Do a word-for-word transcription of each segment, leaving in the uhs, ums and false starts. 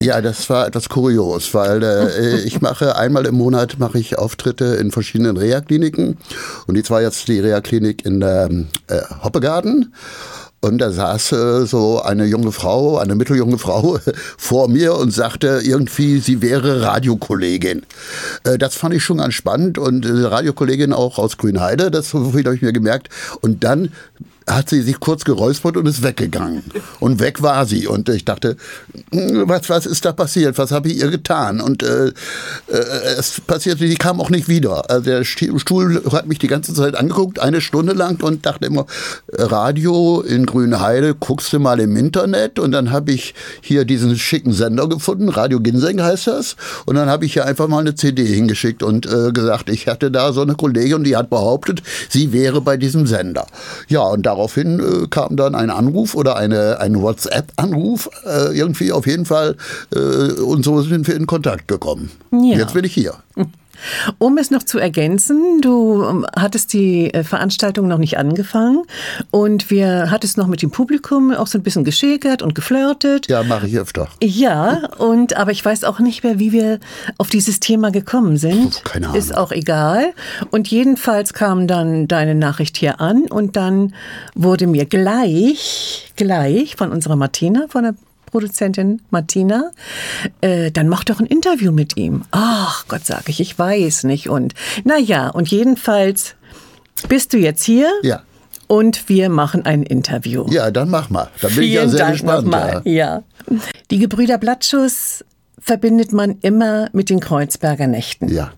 Ja, das war etwas kurios, weil äh, ich mache einmal im Monat mache ich Auftritte in verschiedenen Reha-Kliniken und die war jetzt die Reha-Klinik in der äh, Hoppegarten. Und da saß äh, so eine junge Frau, eine mitteljunge Frau vor mir und sagte irgendwie, sie wäre Radiokollegin. Äh, das fand ich schon ganz spannend und äh, Radiokollegin auch aus Grünheide, das habe ich mir gemerkt. Und dann hat sie sich kurz geräuspert und ist weggegangen. Und weg war sie. Und ich dachte, was, was ist da passiert? Was habe ich ihr getan? Und äh, äh, es passierte, die kam auch nicht wieder. Also der Stuhl hat mich die ganze Zeit angeguckt, eine Stunde lang und dachte immer, Radio in Grünheide, guckst du mal im Internet. Und dann habe ich hier diesen schicken Sender gefunden, Radio Ginseng heißt das. Und dann habe ich hier einfach mal eine C D hingeschickt und äh, gesagt, ich hatte da so eine Kollegin, die hat behauptet, sie wäre bei diesem Sender. Ja, und daraufhin äh, kam dann ein Anruf oder eine, ein WhatsApp-Anruf, äh, irgendwie auf jeden Fall. Äh, und so sind wir in Kontakt gekommen. Ja. Jetzt bin ich hier. Um es noch zu ergänzen, du hattest die Veranstaltung noch nicht angefangen und wir hattest noch mit dem Publikum auch so ein bisschen geschäkert und geflirtet. Ja, mache ich öfter. Ja, und aber ich weiß auch nicht mehr, wie wir auf dieses Thema gekommen sind. Keine Ahnung. Ist auch egal. Und jedenfalls kam dann deine Nachricht hier an und dann wurde mir gleich, gleich von unserer Martina, von der Produzentin Martina, äh, dann mach doch ein Interview mit ihm. Ach Gott, sage ich, ich weiß nicht. Und naja, und jedenfalls bist du jetzt hier. Ja. Und wir machen ein Interview. Ja, dann mach mal. Da bin Vielen ich ja sehr Dank gespannt. Nochmal. Ja. Die Gebrüder Blattschuss verbindet man immer mit den Kreuzberger Nächten. Ja.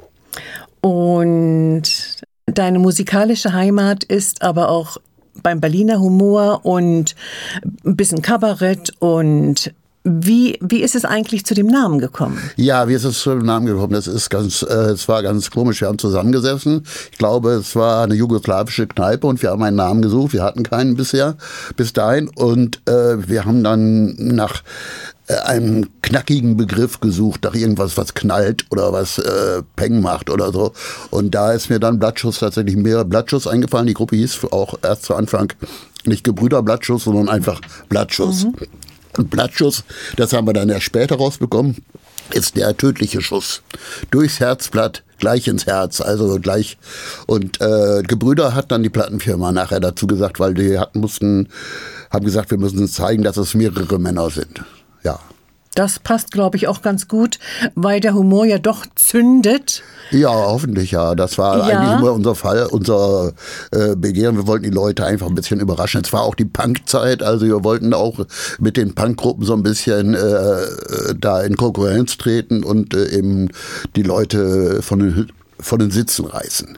Und deine musikalische Heimat ist aber auch beim Berliner Humor und ein bisschen Kabarett. Und wie, wie ist es eigentlich zu dem Namen gekommen? Ja, wie ist es zu dem Namen gekommen? Das ist ganz, äh, es war ganz komisch. Wir haben zusammengesessen. Ich glaube, es war eine jugoslawische Kneipe und wir haben einen Namen gesucht. Wir hatten keinen bisher, bis dahin. Und äh, wir haben dann nach äh, einem knackigen Begriff gesucht, nach irgendwas, was knallt oder was äh, Peng macht oder so. Und da ist mir dann Blattschuss, tatsächlich mehr Blattschuss eingefallen. Die Gruppe hieß auch erst zu Anfang nicht Gebrüder Blattschuss, sondern einfach Blattschuss. Mhm. Und Blattschuss, das haben wir dann erst später rausbekommen, ist der tödliche Schuss. Durchs Herzblatt, gleich ins Herz, also gleich. Und äh, Gebrüder hat dann die Plattenfirma nachher dazu gesagt, weil die hatten, mussten, haben gesagt, wir müssen zeigen, dass es mehrere Männer sind. Ja. Das passt, glaube ich, auch ganz gut, weil der Humor ja doch zündet. Ja, hoffentlich, ja. Das war ja eigentlich immer unser Fall, unser äh, Begehren. Wir wollten die Leute einfach ein bisschen überraschen. Es war auch die Punkzeit, also wir wollten auch mit den Punkgruppen so ein bisschen äh, da in Konkurrenz treten und äh, eben die Leute von den, von den Sitzen reißen.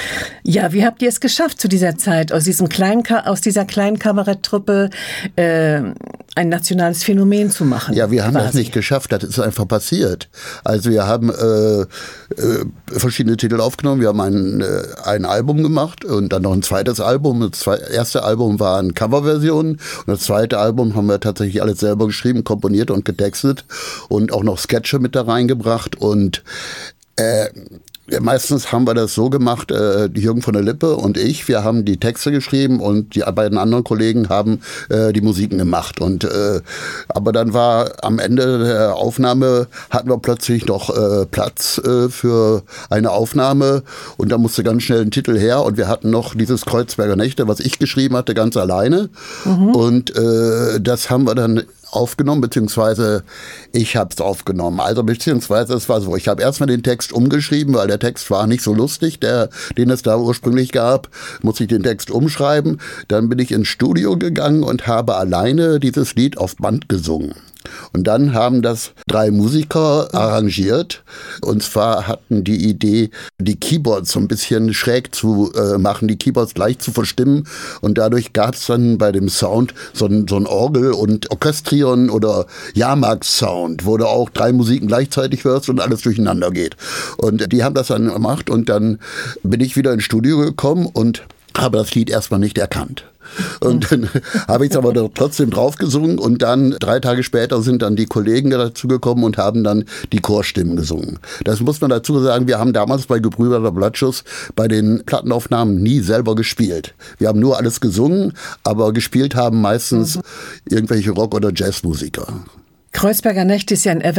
Ja, wie habt ihr es geschafft zu dieser Zeit, aus diesem kleinen, aus dieser kleinen Kabaretttruppe äh, ein nationales Phänomen zu machen? Ja, wir haben quasi. das nicht geschafft, das ist einfach passiert. Also wir haben äh, äh, verschiedene Titel aufgenommen, wir haben ein, äh, ein Album gemacht und dann noch ein zweites Album. Das erste Album waren Coverversionen und das zweite Album haben wir tatsächlich alles selber geschrieben, komponiert und getextet und auch noch Sketche mit da reingebracht und äh, meistens haben wir das so gemacht, äh, Jürgen von der Lippe und ich, wir haben die Texte geschrieben und die beiden anderen Kollegen haben äh, die Musiken gemacht. Und äh, aber dann war am Ende der Aufnahme, hatten wir plötzlich noch äh, Platz äh, für eine Aufnahme und da musste ganz schnell ein Titel her und wir hatten noch dieses Kreuzberger Nächte, was ich geschrieben hatte, ganz alleine. Mhm. Und äh, das haben wir dann aufgenommen, beziehungsweise ich habe es aufgenommen. Also beziehungsweise es war so, ich habe erstmal den Text umgeschrieben, weil der Text war nicht so lustig, der, den es da ursprünglich gab, musste ich den Text umschreiben. Dann bin ich ins Studio gegangen und habe alleine dieses Lied auf Band gesungen. Und dann haben das drei Musiker arrangiert. Und zwar hatten die Idee, die Keyboards so ein bisschen schräg zu äh, machen, die Keyboards gleich zu verstimmen. Und dadurch gab es dann bei dem Sound so ein, so ein Orgel- und Orchestrion oder Jahrmarkt-Sound, wo du auch drei Musiken gleichzeitig hörst und alles durcheinander geht. Und die haben das dann gemacht und dann bin ich wieder ins Studio gekommen und habe das Lied erstmal nicht erkannt. Und dann habe ich es aber trotzdem drauf gesungen und dann drei Tage später sind dann die Kollegen dazu gekommen und haben dann die Chorstimmen gesungen. Das muss man dazu sagen, wir haben damals bei Gebrüder Blattschuss bei den Plattenaufnahmen nie selber gespielt. Wir haben nur alles gesungen, aber gespielt haben meistens irgendwelche Rock- oder Jazzmusiker. Kreuzberger Nächte ist ja ein